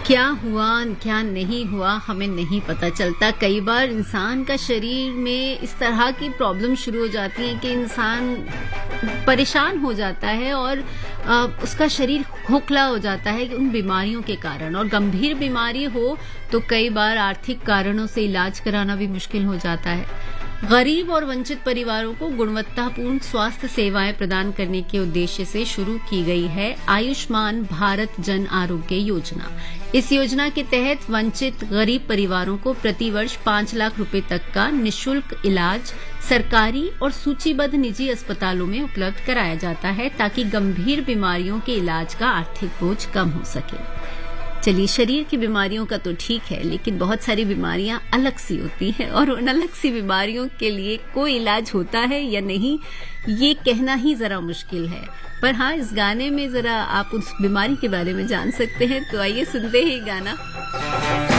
क्या हुआ क्या नहीं हुआ हमें नहीं पता चलता। कई बार इंसान का शरीर में इस तरह की प्रॉब्लम शुरू हो जाती है कि इंसान परेशान हो जाता है और उसका शरीर खोखला हो जाता है उन बीमारियों के कारण, और गंभीर बीमारी हो तो कई बार आर्थिक कारणों से इलाज कराना भी मुश्किल हो जाता है। गरीब और वंचित परिवारों को गुणवत्तापूर्ण स्वास्थ्य सेवाएं प्रदान करने के उद्देश्य से शुरू की गई है आयुष्मान भारत जन आरोग्य योजना। इस योजना के तहत वंचित गरीब परिवारों को प्रतिवर्ष 5 लाख रुपए तक का निशुल्क इलाज सरकारी और सूचीबद्ध निजी अस्पतालों में उपलब्ध कराया जाता है, ताकि गंभीर बीमारियों के इलाज का आर्थिक बोझ कम हो सके। चलिए, शरीर की बीमारियों का तो ठीक है, लेकिन बहुत सारी बीमारियां अलग सी होती हैं और उन अलग सी बीमारियों के लिए कोई इलाज होता है या नहीं, ये कहना ही जरा मुश्किल है। पर हाँ, इस गाने में जरा आप उस बीमारी के बारे में जान सकते हैं, तो आइए सुनते हैं गाना।